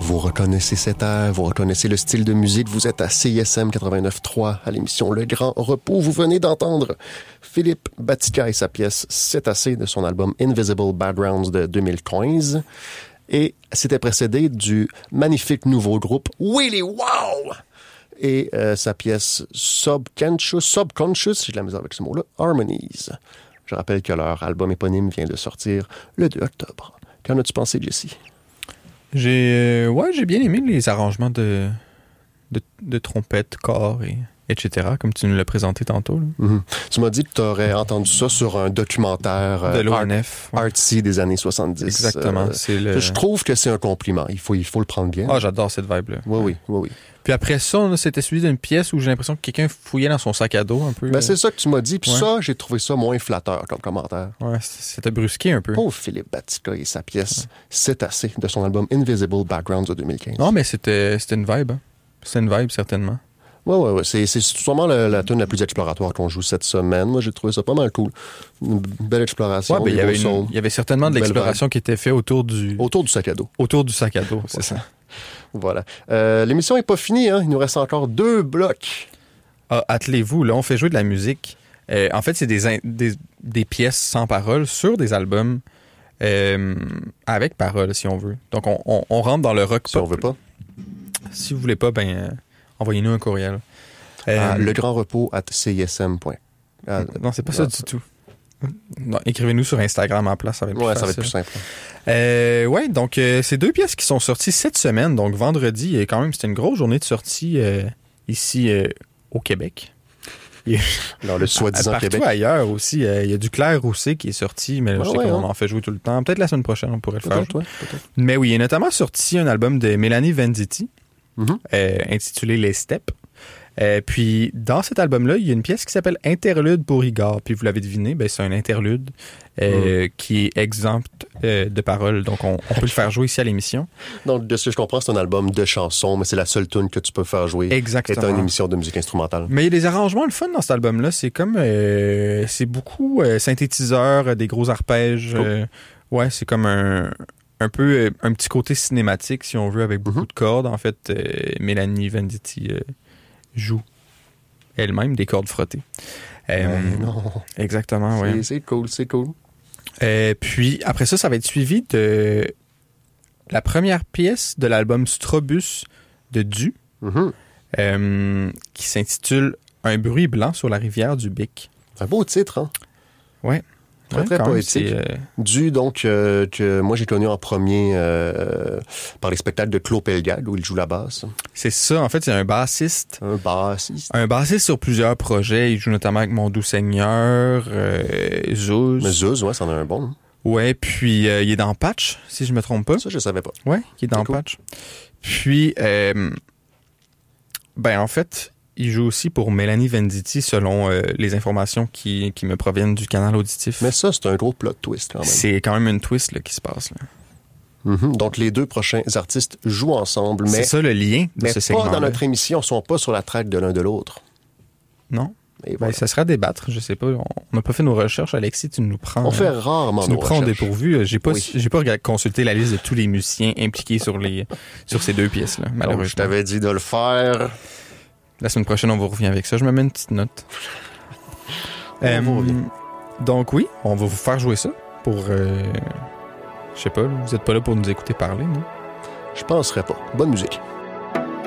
Vous reconnaissez cet air, vous reconnaissez le style de musique, vous êtes à CISM 89.3 à l'émission Le Grand Repos. Vous venez d'entendre Philippe Batica et sa pièce C'est assez de son album Invisible Backgrounds de 2015. Et c'était précédé du magnifique nouveau groupe Willy Wow! Et sa pièce Subconscious, si j'ai de la misère avec ce mot-là, Harmonies. Je rappelle que leur album éponyme vient de sortir le 2 octobre. Qu'en as-tu pensé, Jesse? J'ai bien aimé les arrangements de trompettes, corps, etc., comme tu nous l'as présenté tantôt. Mm-hmm. Tu m'as dit que tu aurais entendu ça sur un documentaire de l'ONF, artsy des années 70. Exactement. Je trouve que c'est un compliment. Il faut le prendre bien. Ah, j'adore cette vibe-là. Oui. Puis après ça, c'était suivi d'une pièce où j'ai l'impression que quelqu'un fouillait dans son sac à dos un peu. Ben, c'est ça que tu m'as dit. Puis ça, j'ai trouvé ça moins flatteur comme commentaire. Ouais, c'était brusqué un peu. Pauvre Philippe Batica et sa pièce C'est assez de son album Invisible Backgrounds de 2015. Non, mais c'était une vibe. Hein. C'était une vibe, certainement. Ouais. C'est sûrement la tune la plus exploratoire qu'on joue cette semaine. Moi, j'ai trouvé ça pas mal cool. Une belle exploration. Ouais, il y avait certainement de l'exploration qui était faite autour du sac à dos. Autour du sac à dos, c'est ça. Voilà. L'émission n'est pas finie, hein. Il nous reste encore 2 blocs. Ah, attelez-vous, là, on fait jouer de la musique. En fait, c'est des pièces sans paroles sur des albums avec paroles, si on veut. Donc, on rentre dans le rock pop. Si on veut pas. Si vous voulez pas, envoyez-nous un courriel. legrandrepos@cism. Non, c'est pas ça du tout. Non, écrivez-nous sur Instagram en place, ça va être plus facile. Ça va être plus simple. Donc c'est 2 pièces qui sont sorties cette semaine, donc vendredi, et quand même, c'était une grosse journée de sortie ici au Québec. Dans le soi-disant partout Québec. Ailleurs aussi, il y a du Clair Roussé qui est sorti, mais là, je sais qu'on en fait jouer tout le temps. Peut-être la semaine prochaine, on pourrait le faire. Peut-être. Mais oui, il est notamment sorti un album de Mélanie Venditti, intitulé Les Steppes. Puis, dans cet album-là, il y a une pièce qui s'appelle Interlude pour Igor. Puis, vous l'avez deviné, c'est un interlude qui est exempt de paroles. Donc, on peut le faire jouer ici à l'émission. Donc, de ce que je comprends, c'est un album de chansons, mais c'est la seule tune que tu peux faire jouer. Exactement. C'est une émission de musique instrumentale. Mais il y a des arrangements le fun dans cet album-là. C'est comme... c'est beaucoup synthétiseurs, des gros arpèges. Ouais, c'est comme un peu un petit côté cinématique, si on veut, avec beaucoup de cordes. En fait, Mélanie Venditti... joue elle-même des cordes frottées. Non. Exactement, oui. C'est cool. Puis, après ça va être suivi de la première pièce de l'album Strobus de Du, qui s'intitule Un bruit blanc sur la rivière du Bic. Un beau titre, hein? Ouais. Très poétique. Du, donc, que moi j'ai connu en premier par les spectacles de Claude Pelgag, où il joue la basse. C'est ça, en fait, c'est un bassiste. Un bassiste sur plusieurs projets. Il joue notamment avec Mon Doux Seigneur, Zouz. Mais Zouz, ouais, c'en a un bon. Hein. Ouais, puis il est dans Patch, si je me trompe pas. Ça, je savais pas. Ouais, il est dans Patch. Puis, en fait... Il joue aussi pour Mélanie Venditti, selon les informations qui me proviennent du canal auditif. Mais ça, c'est un gros plot twist quand même. C'est quand même une twist là, qui se passe. Là. Donc, les 2 prochains artistes jouent ensemble. Mais c'est ça le lien de ce segment. Mais pas dans notre émission, ils ne sont pas sur la track de l'un de l'autre. Non. Voilà. Ça sera à débattre, je sais pas. On n'a pas fait nos recherches, Alexis, tu nous prends... On fait rarement tu nous nos prends au recherches. dépourvu. J'ai pas consulté la liste de tous les musiciens impliqués sur ces 2 pièces-là, malheureusement. Donc, je t'avais dit de le faire... La semaine prochaine, on vous revient avec ça. Je me mets une petite note. Donc oui, on va vous faire jouer ça pour... je sais pas, vous êtes pas là pour nous écouter parler, non? Je penserais pas. Bonne musique.